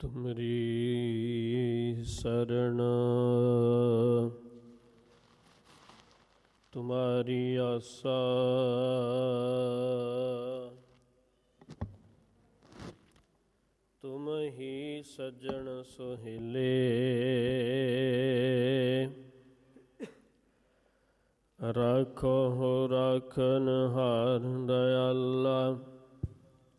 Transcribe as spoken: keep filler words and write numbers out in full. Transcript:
ਤੁਮਰੀ ਸਰਣ ਤੁਮਾਰੀ ਆਸਾ ਤੁਮ ਹੀ ਸੱਜਣ ਸੁਹੇਲੇ ਰਾਖੋ ਰਾਖਨ ਹਾਰ ਦਇਆਲਾ